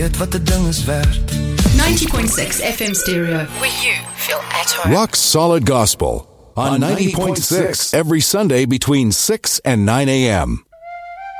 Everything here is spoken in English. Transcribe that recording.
weet wat 'n ding is werd. 90.6 FM stereo, where you feel at home. Rock Solid Gospel on 90.6 every Sunday between 6 and 9 a.m.